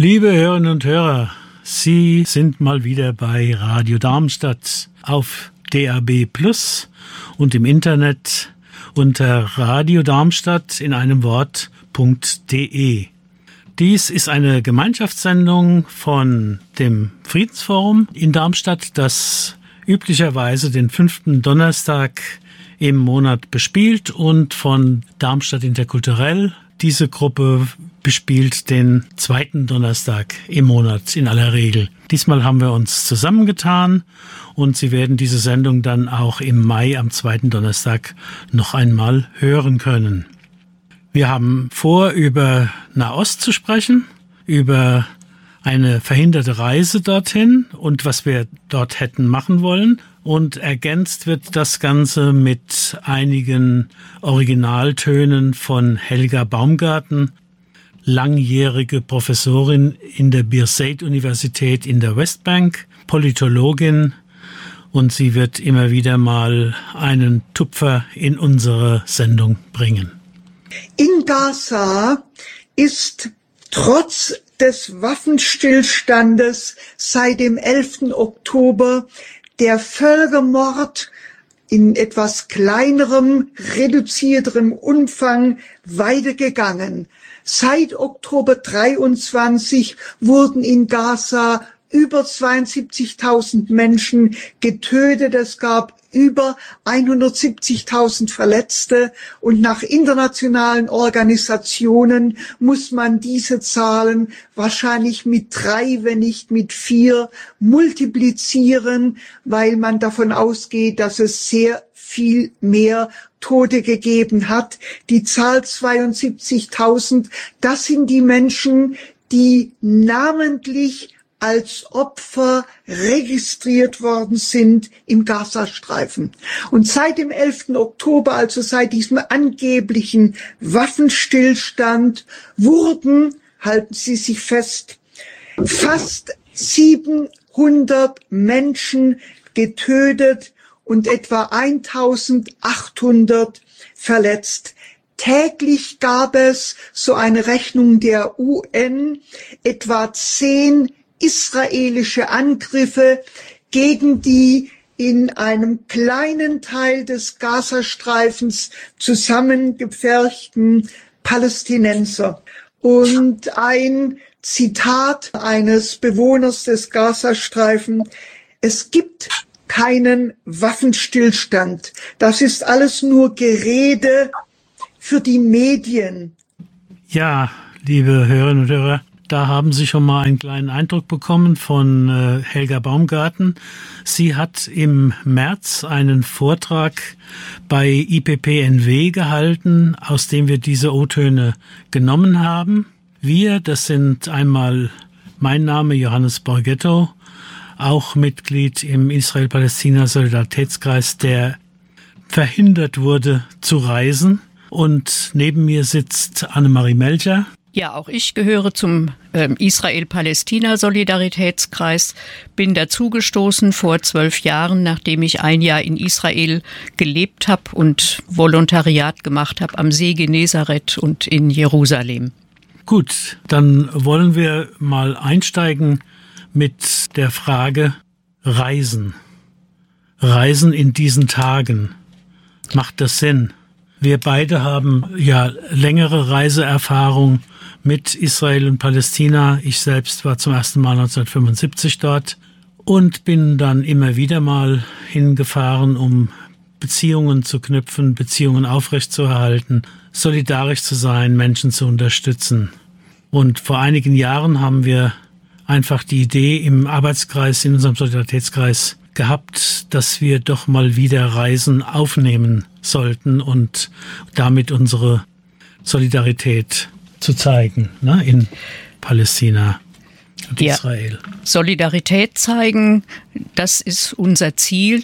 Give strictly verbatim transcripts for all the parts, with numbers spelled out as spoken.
Liebe Hörerinnen und Hörer, Sie sind mal wieder bei Radio Darmstadt auf D A B Plus und im Internet unter Radio Darmstadt in einem Wort.de. Dies ist eine Gemeinschaftssendung von dem Friedensforum in Darmstadt, das üblicherweise den fünften Donnerstag im Monat bespielt, und von Darmstadt Interkulturell. Diese Gruppe bespielt den zweiten Donnerstag im Monat in aller Regel. Diesmal haben wir uns zusammengetan und Sie werden diese Sendung dann auch im Mai am zweiten Donnerstag noch einmal hören können. Wir haben vor, über Nahost zu sprechen, über eine verhinderte Reise dorthin und was wir dort hätten machen wollen. Und ergänzt wird das Ganze mit einigen Originaltönen von Helga Baumgarten, langjährige Professorin in der Birzeit-Universität in der Westbank, Politologin, und sie wird immer wieder mal einen Tupfer in unsere Sendung bringen. In Gaza ist trotz des Waffenstillstandes seit dem elften Oktober der Völkermord in etwas kleinerem, reduzierterem Umfang weitergegangen. Seit Oktober dreiundzwanzig wurden in Gaza über zweiundsiebzigtausend Menschen getötet. Es gab über hundertsiebzigtausend Verletzte, und nach internationalen Organisationen muss man diese Zahlen wahrscheinlich mit drei, wenn nicht mit vier multiplizieren, weil man davon ausgeht, dass es sehr viel mehr Tote gegeben hat. Die Zahl zweiundsiebzigtausend, das sind die Menschen, die namentlich als Opfer registriert worden sind im Gazastreifen. Und seit dem elften Oktober, also seit diesem angeblichen Waffenstillstand, wurden, halten Sie sich fest, fast siebenhundert Menschen getötet und etwa eintausendachthundert verletzt. Täglich gab es, so eine Rechnung der U N, etwa zehn israelische Angriffe gegen die in einem kleinen Teil des Gazastreifens zusammengepferchten Palästinenser. Und ein Zitat eines Bewohners des Gazastreifens: Es gibt keinen Waffenstillstand. Das ist alles nur Gerede für die Medien. Ja, liebe Hörerinnen und Hörer, da haben Sie schon mal einen kleinen Eindruck bekommen von äh, Helga Baumgarten. Sie hat im März einen Vortrag bei I P P N W gehalten, aus dem wir diese O-Töne genommen haben. Wir, das sind einmal mein Name, Johannes Borgetto, auch Mitglied im Israel-Palästina-Solidaritätskreis, der verhindert wurde zu reisen. Und neben mir sitzt Annemarie Melcher. Ja, auch ich gehöre zum äh, Israel-Palästina-Solidaritätskreis, bin dazugestoßen vor zwölf Jahren, nachdem ich ein Jahr in Israel gelebt habe und Volontariat gemacht habe am See Genezareth und in Jerusalem. Gut, dann wollen wir mal einsteigen mit der Frage Reisen. Reisen in diesen Tagen. Macht das Sinn? Wir beide haben ja längere Reiseerfahrung mit Israel und Palästina. Ich selbst war zum ersten Mal neunzehnhundertfünfundsiebzig dort und bin dann immer wieder mal hingefahren, um Beziehungen zu knüpfen, Beziehungen aufrechtzuerhalten, solidarisch zu sein, Menschen zu unterstützen. Und vor einigen Jahren haben wir einfach die Idee im Arbeitskreis, in unserem Solidaritätskreis gehabt, dass wir doch mal wieder Reisen aufnehmen sollten und damit unsere Solidarität zu zeigen, ne, in Palästina und ja, Israel. Solidarität zeigen, das ist unser Ziel.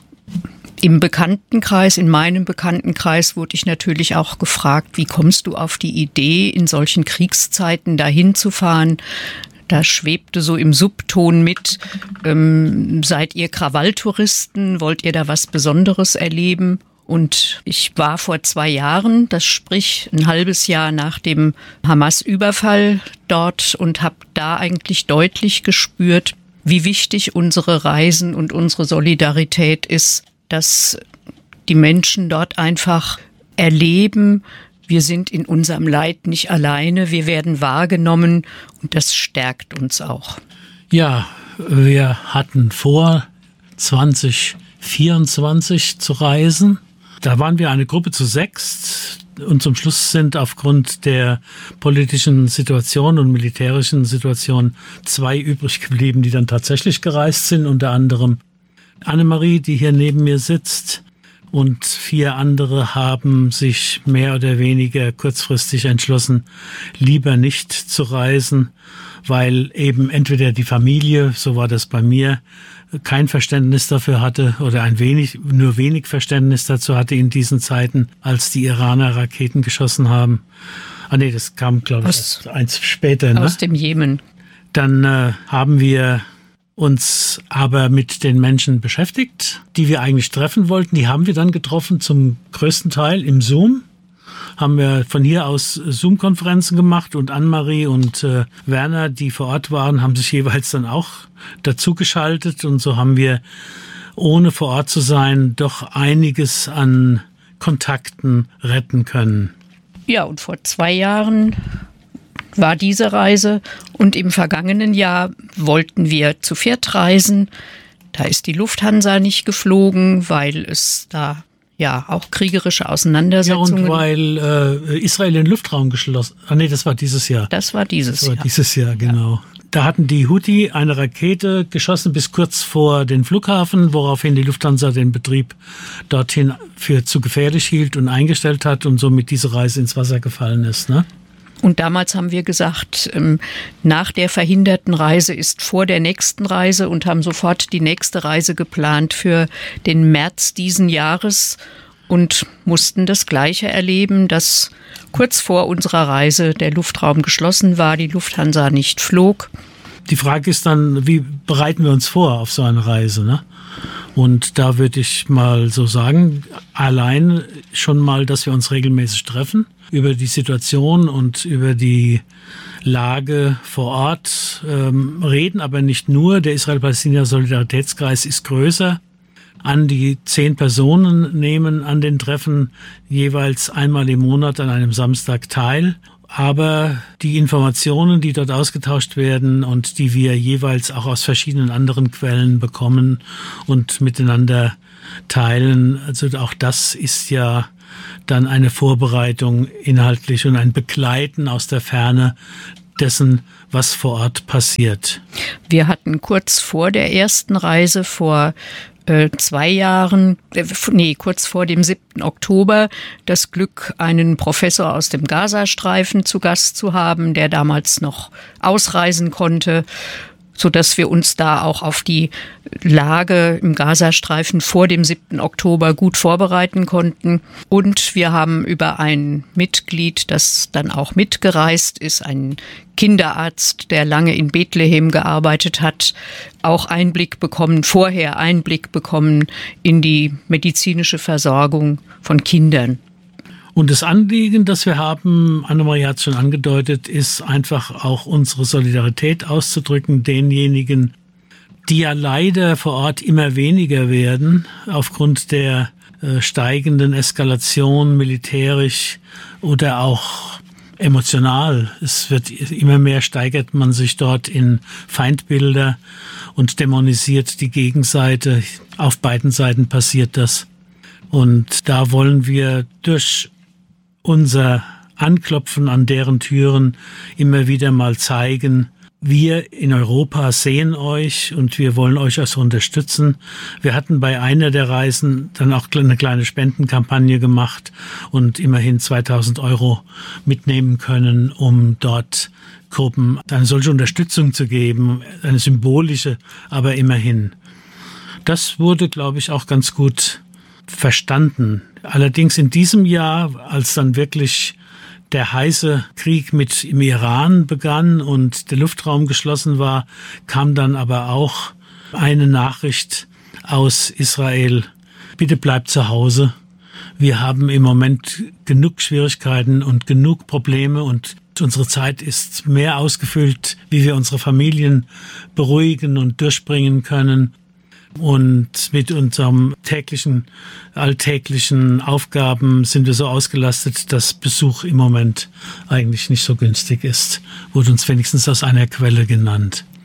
Im Bekanntenkreis, in meinem Bekanntenkreis wurde ich natürlich auch gefragt, wie kommst du auf die Idee, in solchen Kriegszeiten dahin zu fahren? Da schwebte so im Subton mit, ähm, seid ihr Krawalltouristen, wollt ihr da was Besonderes erleben? Und ich war vor zwei Jahren, das sprich ein halbes Jahr nach dem Hamas-Überfall, dort und habe da eigentlich deutlich gespürt, wie wichtig unsere Reisen und unsere Solidarität ist, dass die Menschen dort einfach erleben, wir sind in unserem Leid nicht alleine, wir werden wahrgenommen und das stärkt uns auch. Ja, wir hatten vor, zwanzig vierundzwanzig zu reisen. Da waren wir eine Gruppe zu sechst und zum Schluss sind aufgrund der politischen Situation und militärischen Situation zwei übrig geblieben, die dann tatsächlich gereist sind, unter anderem Annemarie, die hier neben mir sitzt, und vier andere haben sich mehr oder weniger kurzfristig entschlossen, lieber nicht zu reisen, weil eben entweder die Familie, so war das bei mir, kein Verständnis dafür hatte oder ein wenig, nur wenig Verständnis dazu hatte in diesen Zeiten, als die Iraner Raketen geschossen haben. Ah nee, das kam, glaube ich, aus, eins später. Ne? Aus dem Jemen. Dann äh, haben wir uns aber mit den Menschen beschäftigt, die wir eigentlich treffen wollten. Die haben wir dann getroffen, zum größten Teil im Zoom. Haben wir von hier aus Zoom-Konferenzen gemacht und Annemarie und äh, Werner, die vor Ort waren, haben sich jeweils dann auch dazu geschaltet. Und so haben wir, ohne vor Ort zu sein, doch einiges an Kontakten retten können. Ja, und vor zwei Jahren war diese Reise und im vergangenen Jahr wollten wir zu viert reisen. Da ist die Lufthansa nicht geflogen, weil es da ja auch kriegerische Auseinandersetzungen. Ja, und weil äh, Israel den Luftraum geschlossen. Ah nee, das war dieses Jahr. Das war dieses Jahr. Das war dieses Jahr, genau. Ja. Da hatten die Houthi eine Rakete geschossen bis kurz vor den Flughafen, woraufhin die Lufthansa den Betrieb dorthin für zu gefährlich hielt und eingestellt hat und somit diese Reise ins Wasser gefallen ist, ne? Und damals haben wir gesagt, nach der verhinderten Reise ist vor der nächsten Reise und haben sofort die nächste Reise geplant für den März diesen Jahres und mussten das Gleiche erleben, dass kurz vor unserer Reise der Luftraum geschlossen war, die Lufthansa nicht flog. Die Frage ist dann, wie bereiten wir uns vor auf so eine Reise, ne? Und da würde ich mal so sagen, allein schon mal, dass wir uns regelmäßig treffen, über die Situation und über die Lage vor Ort ähm, reden, aber nicht nur. Der Israel-Palästina-Solidaritätskreis ist größer. An die zehn Personen nehmen an den Treffen jeweils einmal im Monat an einem Samstag teil. Aber die Informationen, die dort ausgetauscht werden und die wir jeweils auch aus verschiedenen anderen Quellen bekommen und miteinander teilen, also auch das ist ja dann eine Vorbereitung inhaltlich und ein Begleiten aus der Ferne dessen, was vor Ort passiert. Wir hatten kurz vor der ersten Reise vor äh, zwei Jahren, äh, nee, kurz vor dem siebten Oktober, das Glück, einen Professor aus dem Gazastreifen zu Gast zu haben, der damals noch ausreisen konnte, so dass wir uns da auch auf die Lage im Gazastreifen vor dem siebten Oktober gut vorbereiten konnten. Und wir haben über ein Mitglied, das dann auch mitgereist ist, einen Kinderarzt, der lange in Bethlehem gearbeitet hat, auch Einblick bekommen, vorher Einblick bekommen in die medizinische Versorgung von Kindern. Und das Anliegen, das wir haben, Annemarie hat es schon angedeutet, ist einfach auch unsere Solidarität auszudrücken, denjenigen, die ja leider vor Ort immer weniger werden, aufgrund der äh, steigenden Eskalation militärisch oder auch emotional. Es wird immer mehr, steigert man sich dort in Feindbilder und dämonisiert die Gegenseite. Auf beiden Seiten passiert das. Und da wollen wir durch unser Anklopfen an deren Türen immer wieder mal zeigen, wir in Europa sehen euch und wir wollen euch auch unterstützen. Wir hatten bei einer der Reisen dann auch eine kleine Spendenkampagne gemacht und immerhin zweitausend Euro mitnehmen können, um dort Gruppen eine solche Unterstützung zu geben, eine symbolische, aber immerhin. Das wurde, glaube ich, auch ganz gut verstanden. Allerdings in diesem Jahr, als dann wirklich der heiße Krieg mit im Iran begann und der Luftraum geschlossen war, kam dann aber auch eine Nachricht aus Israel: Bitte bleibt zu Hause. Wir haben im Moment genug Schwierigkeiten und genug Probleme und gesagt, unsere Zeit ist mehr ausgefüllt, wie wir unsere Familien beruhigen und durchbringen können. Und mit unserem täglichen, alltäglichen Aufgaben sind wir so ausgelastet, dass Besuch im Moment eigentlich nicht so günstig ist. Wurde uns wenigstens aus einer Quelle genannt.